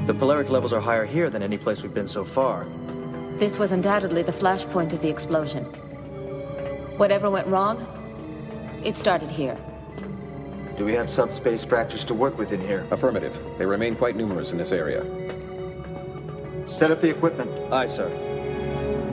The polaric levels are higher here than any place we've been so far. This was undoubtedly the flashpoint of the explosion. Whatever went wrong, it started here. Do we have subspace fractures to work with in here? Affirmative. They remain quite numerous in this area. Set up the equipment. Aye, sir.